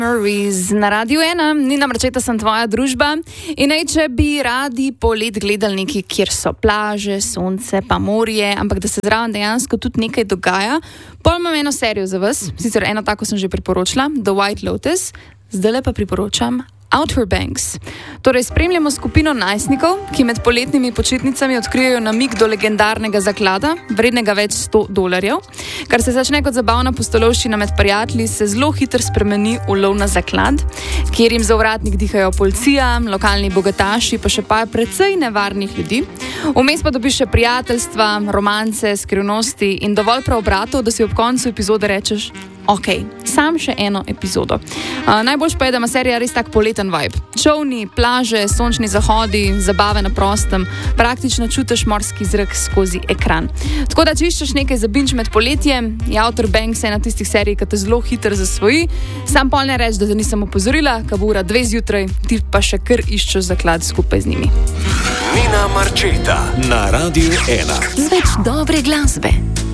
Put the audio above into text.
Murray's na Radiu 1, Nina Marčeta sem tvoja družba in če bi radi polet gledali nekaj, kjer so plaže, sonce, pa morje, ampak da se zraven dejansko tudi nekaj dogaja, pol imam eno serijo za vas, sicer eno tako sem že priporočila, The White Lotus, zdajle pa priporočam Outer Banks. Torej, spremljamo skupino najstnikov, ki med poletnimi počitnicami odkrijejo namig do legendarnega zaklada, vrednega več $100. Kar se začne kot zabavna pustolovščina med prijatelji, se zelo hitro spremeni v lov na zaklad, kjer jim za ovratnik dihajo policija, lokalni bogataši, pa še pa precej nevarnih ljudi. Vmes pa dobiš še prijateljstva, romance, skrivnosti in dovolj preobratov, da si ob koncu epizode rečeš: ok, sam še eno epizodo. Najboljš pa je, da ima serija res tak poleten vibe. Čolni, plaže, sončni zahodi, zabave na prostem, praktično čutiš morski zrak skozi ekran. Tako da, če iščeš nekaj za binge med poletjem, je Outer Banks ena tistih serij, ki te zelo hitro zasvoji. Sam pol ne reč, da te nisem opozorila, ka bo ura 2 zjutraj, ti pa še kar iščeš zaklad skupaj z njimi. Nina Marčeta na Radiu 1. Z več dobre glasbe.